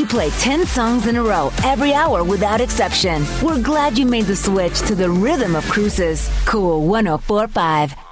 play 10 songs in a row every hour without exception. We're glad you made the switch to the rhythm of cruises. Cool 104.5.